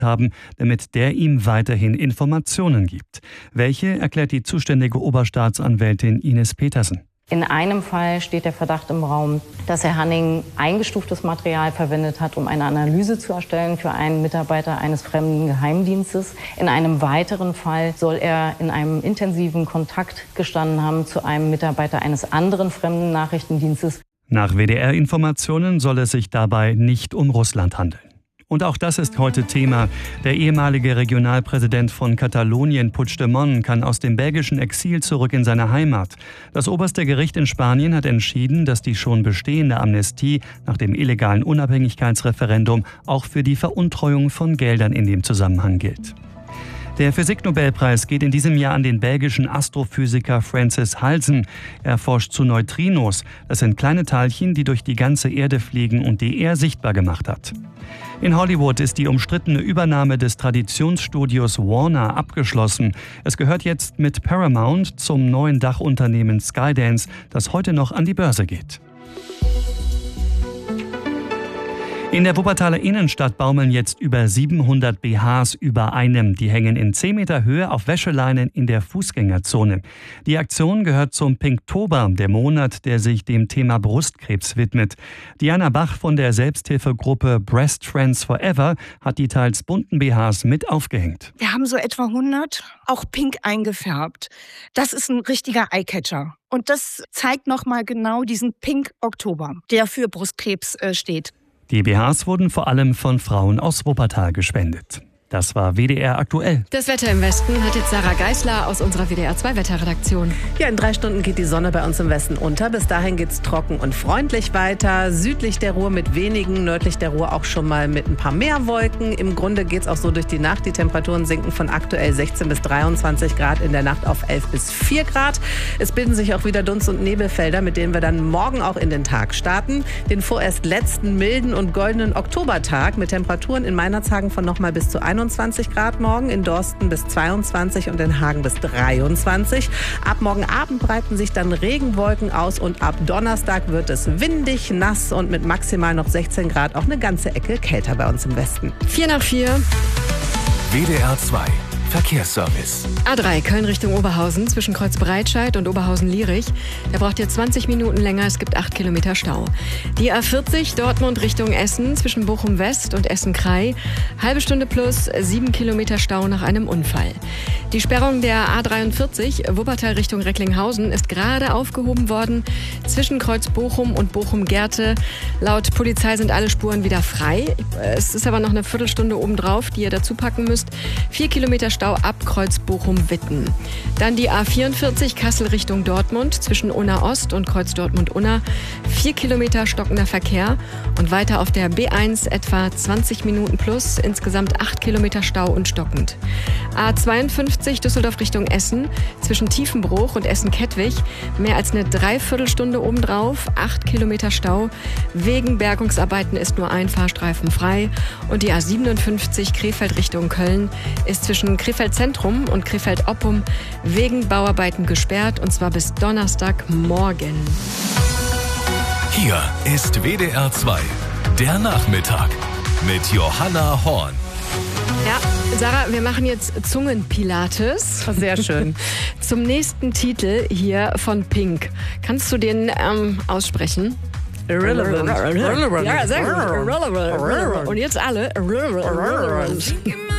haben, damit der ihm weiterhin Informationen gibt. Welche, erklärt die zuständige Oberstaatsanwältin Ines Petersen. In einem Fall steht der Verdacht im Raum, dass Herr Hanning eingestuftes Material verwendet hat, um eine Analyse zu erstellen für einen Mitarbeiter eines fremden Geheimdienstes. In einem weiteren Fall soll er in einem intensiven Kontakt gestanden haben zu einem Mitarbeiter eines anderen fremden Nachrichtendienstes. Nach WDR-Informationen soll es sich dabei nicht um Russland handeln. Und auch das ist heute Thema. Der ehemalige Regionalpräsident von Katalonien, Puigdemont, kann aus dem belgischen Exil zurück in seine Heimat. Das oberste Gericht in Spanien hat entschieden, dass die schon bestehende Amnestie nach dem illegalen Unabhängigkeitsreferendum auch für die Veruntreuung von Geldern in dem Zusammenhang gilt. Der Physiknobelpreis geht in diesem Jahr an den belgischen Astrophysiker Francis Halsen. Er forscht zu Neutrinos. Das sind kleine Teilchen, die durch die ganze Erde fliegen und die er sichtbar gemacht hat. In Hollywood ist die umstrittene Übernahme des Traditionsstudios Warner abgeschlossen. Es gehört jetzt mit Paramount zum neuen Dachunternehmen Skydance, das heute noch an die Börse geht. In der Wuppertaler Innenstadt baumeln jetzt über 700 BHs über einem. Die hängen in 10 Meter Höhe auf Wäscheleinen in der Fußgängerzone. Die Aktion gehört zum Pinktober, der Monat, der sich dem Thema Brustkrebs widmet. Diana Bach von der Selbsthilfegruppe Breast Friends Forever hat die teils bunten BHs mit aufgehängt. Wir haben so etwa 100, auch pink eingefärbt. Das ist ein richtiger Eyecatcher. Und das zeigt nochmal genau diesen Pink-Oktober, der für Brustkrebs steht. Die BHs wurden vor allem von Frauen aus Wuppertal gespendet. Das war WDR aktuell. Das Wetter im Westen hat jetzt Sarah Geisler aus unserer WDR 2 Wetterredaktion. Ja, in 3 Stunden geht die Sonne bei uns im Westen unter. Bis dahin geht's trocken und freundlich weiter. Südlich der Ruhr mit wenigen, nördlich der Ruhr auch schon mal mit ein paar mehr Wolken. Im Grunde geht's auch so durch die Nacht. Die Temperaturen sinken von aktuell 16 bis 23 Grad in der Nacht auf 11 bis 4 Grad. Es bilden sich auch wieder Dunst- und Nebelfelder, mit denen wir dann morgen auch in den Tag starten. Den vorerst letzten milden und goldenen Oktobertag mit Temperaturen in Meinerzhagen von nochmal bis zu 21 Grad morgen, in Dorsten bis 22 und in Hagen bis 23. Ab morgen Abend breiten sich dann Regenwolken aus und ab Donnerstag wird es windig, nass und mit maximal noch 16 Grad auch eine ganze Ecke kälter bei uns im Westen. 4 nach 4. WDR 2 Verkehrsservice. A3 Köln Richtung Oberhausen zwischen Kreuzbreitscheid und Oberhausen-Lierich. Da braucht ihr 20 Minuten länger, es gibt 8 Kilometer Stau. Die A40 Dortmund Richtung Essen zwischen Bochum West und Essen-Krei. Halbe Stunde plus 7 Kilometer Stau nach einem Unfall. Die Sperrung der A43 Wuppertal Richtung Recklinghausen ist gerade aufgehoben worden. Zwischen Kreuz Bochum und Bochum-Gerte. Laut Polizei sind alle Spuren wieder frei. Es ist aber noch eine Viertelstunde obendrauf, die ihr dazu packen müsst. 4 Kilometer Stau ab Kreuz Bochum-Witten. Dann die A44 Kassel Richtung Dortmund zwischen Unna Ost und Kreuz Dortmund-Unna. 4 Kilometer stockender Verkehr und weiter auf der B1 etwa 20 Minuten plus, insgesamt 8 Kilometer Stau und stockend. A52 Düsseldorf Richtung Essen zwischen Tiefenbruch und Essen-Kettwig. Mehr als eine Dreiviertelstunde obendrauf, 8 Kilometer Stau. Wegen Bergungsarbeiten ist nur ein Fahrstreifen frei. Und die A57 Krefeld Richtung Köln ist zwischen Krefeld Zentrum und Krefeld Oppum wegen Bauarbeiten gesperrt, und zwar bis Donnerstagmorgen. Hier ist WDR 2, der Nachmittag mit Johanna Horn. Ja, Sarah, wir machen jetzt Zungenpilates. Sehr schön. Zum nächsten Titel hier von Pink. Kannst du den aussprechen? Irrelevant. Ja, sehr gut. Irrelevant. Und jetzt alle. Irrelevant.